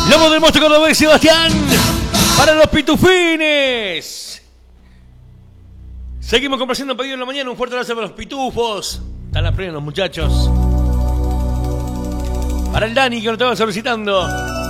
Lobo del Monstruo Cordobés, Sebastián. Para los pitufines. Seguimos complaciendo pedido en la mañana. Un fuerte abrazo para los pitufos. Están a pleno los muchachos. Para el Dani que nos estaba solicitando.